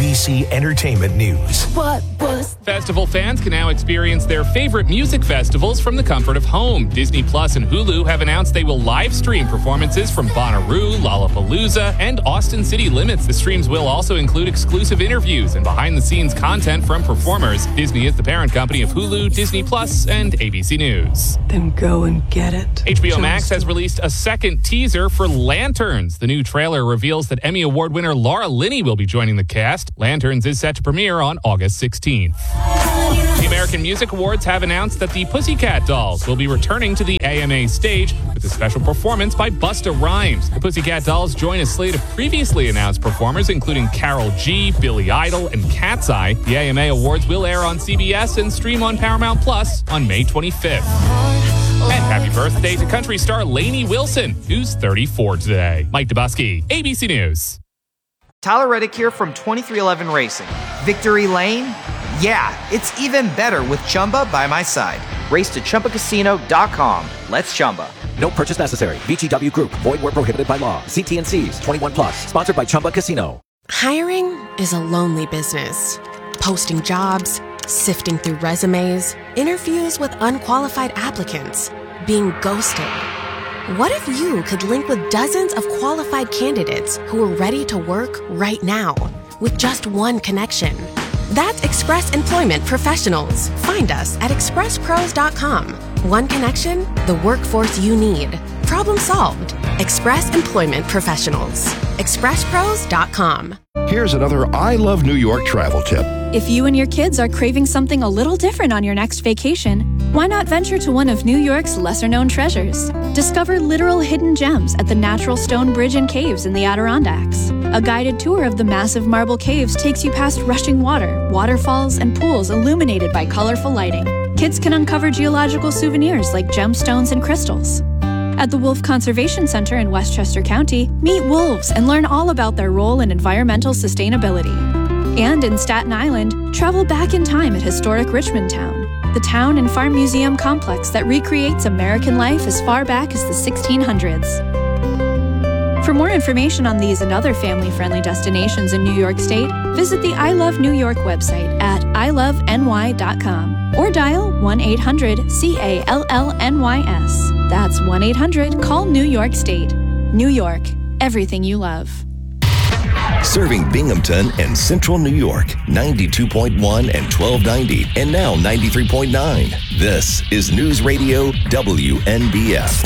ABC Entertainment News. Festival fans can now experience their favorite music festivals from the comfort of home. Disney Plus and Hulu have announced they will live stream performances from Bonnaroo, Lollapalooza, and Austin City Limits. The streams will also include exclusive interviews and behind-the-scenes content from performers. Disney is the parent company of Hulu, Disney Plus, and ABC News. Then go and get it. HBO Max has released a second teaser for Lanterns. The new trailer reveals that Emmy Award winner Laura Linney will be joining the cast. Lanterns is set to premiere on August 16th. The American Music Awards have announced that the Pussycat Dolls will be returning to the AMA stage with a special performance by Busta Rhymes. The Pussycat Dolls join a slate of previously announced performers, including Karol G, Billy Idol, and Cat's Eye. The AMA Awards will air on CBS and stream on Paramount Plus on May 25th. And happy birthday to country star Lainey Wilson, who's 34 today. Mike Dubusky, ABC News. Tyler Reddick here from 2311 Racing. Victory Lane? Yeah, it's even better with Chumba by my side. Race to ChumbaCasino.com. Let's Chumba. No purchase necessary. VGW Group. Void where prohibited by law. See T&Cs. 21 plus. Sponsored by Chumba Casino. Hiring is a lonely business. Posting jobs, sifting through resumes, interviews with unqualified applicants, being ghosted. What if you could link with dozens of qualified candidates who are ready to work right now with just one connection? That's Express Employment Professionals. Find us at expresspros.com. One connection, the workforce you need. Problem solved. Express Employment Professionals. expresspros.com. Here's another I Love New York travel tip. If you and your kids are craving something a little different on your next vacation, why not venture to one of New York's lesser-known treasures? Discover literal hidden gems at the Natural Stone Bridge and Caves in the Adirondacks. A guided tour of the massive marble caves takes you past rushing water, waterfalls, and pools illuminated by colorful lighting. Kids can uncover geological souvenirs like gemstones and crystals. At the Wolf Conservation Center in Westchester County, meet wolves and learn all about their role in environmental sustainability. And in Staten Island, travel back in time at historic Richmond Town, the town and farm museum complex that recreates American life as far back as the 1600s. For more information on these and other family-friendly destinations in New York State, visit the I Love New York website at iloveny.com or dial 1-800-CALLNYS. That's 1-800-CALL-NEW YORK STATE. New York, everything you love. Serving Binghamton and Central New York, 92.1 and 1290, and now 93.9. This is News Radio WNBF.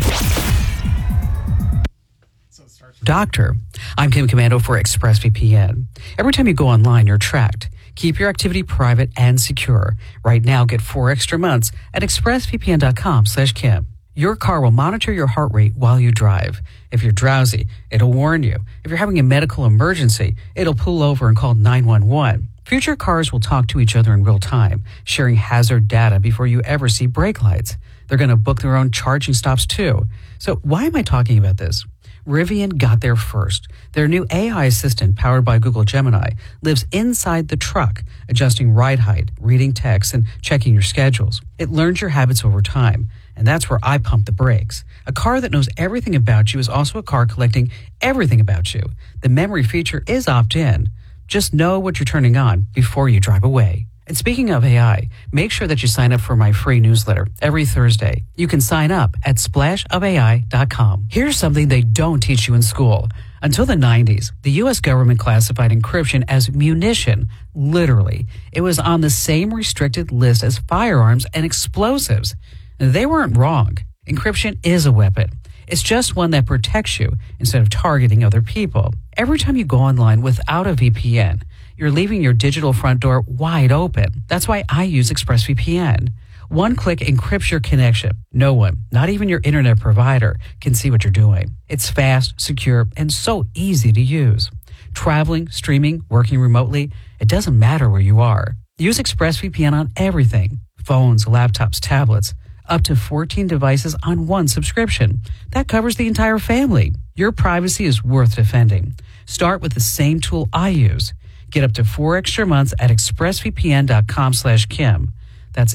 Doctor, I'm Kim Commando for ExpressVPN. Every time you go online, you're tracked. Keep your activity private and secure. Right now, get 4 extra months at expressvpn.com/Kim. Your car will monitor your heart rate while you drive. If you're drowsy, it'll warn you. If you're having a medical emergency, it'll pull over and call 911. Future cars will talk to each other in real time, sharing hazard data before you ever see brake lights. They're going to book their own charging stops too. So why am I talking about this? Rivian got there first. Their new AI assistant, powered by Google Gemini, lives inside the truck, adjusting ride height, reading text, and checking your schedules. It learns your habits over time, and that's where I pump the brakes. A car that knows everything about you is also a car collecting everything about you. The memory feature is opt-in. Just know what you're turning on before you drive away. And speaking of AI, make sure that you sign up for my free newsletter every Thursday. You can sign up at splashofai.com. Here's something they don't teach you in school. Until the 90s, the U.S. government classified encryption as munition. Literally, it was on the same restricted list as firearms and explosives. They weren't wrong. Encryption is a weapon. It's just one that protects you instead of targeting other people. Every time you go online without a VPN, you're leaving your digital front door wide open. That's why I use ExpressVPN. One click encrypts your connection. No one, not even your internet provider, can see what you're doing. It's fast, secure, and so easy to use. Traveling, streaming, working remotely, it doesn't matter where you are. Use ExpressVPN on everything. Phones, laptops, tablets. Up to 14 devices on one subscription. That covers the entire family. Your privacy is worth defending. Start with the same tool I use. Get up to 4 extra months at expressvpn.com/Kim. That's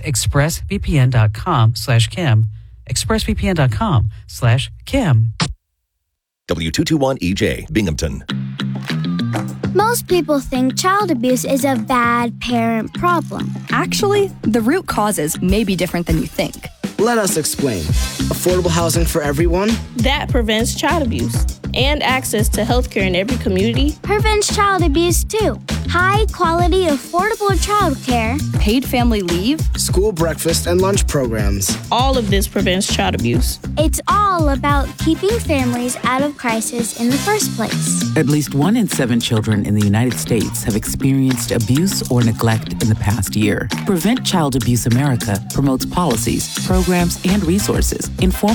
expressvpn.com/Kim. expressvpn.com/Kim. W221EJ, Binghamton. Most people think child abuse is a bad parent problem. Actually, the root causes may be different than you think. Let us explain. Affordable housing for everyone. That prevents child abuse. And access to healthcare in every community. Prevents child abuse too. High quality, affordable childcare. Paid family leave. School breakfast and lunch programs. All of this prevents child abuse. It's all about keeping families out of crisis in the first place. At least 1 in 7 children in the United States have experienced abuse or neglect in the past year. Prevent Child Abuse America promotes policies, programs, and resources. Inform